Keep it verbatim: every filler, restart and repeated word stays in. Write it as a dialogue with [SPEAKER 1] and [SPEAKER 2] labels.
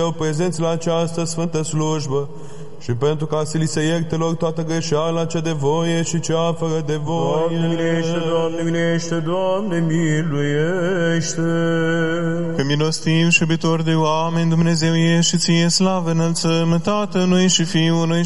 [SPEAKER 1] prezenți la această sfântă slujbă și pentru ca să li se ierte lor toată greșeala cea de voie și cea fără de voie.
[SPEAKER 2] Doamne miluiește, Doamne miluiește, Doamne miluiește.
[SPEAKER 3] Că milostiv și iubitor de oameni, Dumnezeu e și ție slavă înălțăm Tatălui și Fiului